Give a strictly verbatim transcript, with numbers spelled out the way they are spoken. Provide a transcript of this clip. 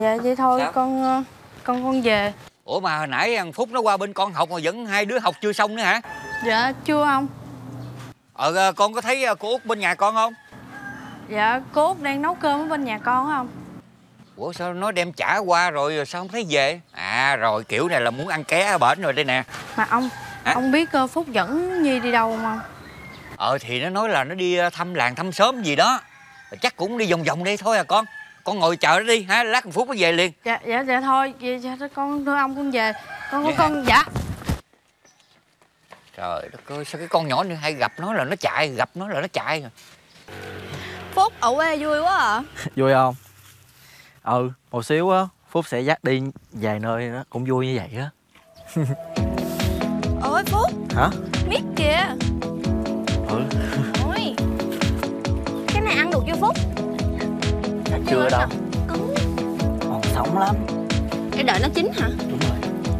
Dạ vậy thôi. Sao? con con con về. Ủa mà hồi nãy thằng Phúc nó qua bên con học mà vẫn hai đứa học chưa xong nữa hả? Dạ chưa ông. Ờ con có thấy cô Út bên nhà con không? Dạ cô Út đang nấu cơm ở bên nhà con á không? Ủa sao nó đem trả qua rồi sao không thấy về? À rồi kiểu này là muốn ăn ké ở bển rồi đây nè. Mà ông Hả? ông biết uh, Phúc dẫn Nhi đi đâu không? Ờ thì nó nói là nó đi thăm làng thăm xóm gì đó. Chắc cũng đi vòng vòng đây thôi à con. Con ngồi chờ nó đi ha, lát một phút nó về liền. Dạ dạ dạ thôi, vậy dạ, con thưa ông con về. Con Vậy con dạ. Trời đất ơi, sao cái con nhỏ này hay gặp nó là nó chạy, gặp nó là nó chạy. Phúc ở quê vui quá à. Vui không? Ừ, một xíu á Phúc sẽ dắt đi vài nơi đó cũng vui như vậy á. Ôi Phúc. Hả? Mít kìa. Ừ. Ôi, cái này ăn được chưa Phúc? Chắc chưa đâu. Cứng. Còn sống lắm. Để đợi nó chín hả? Đúng rồi.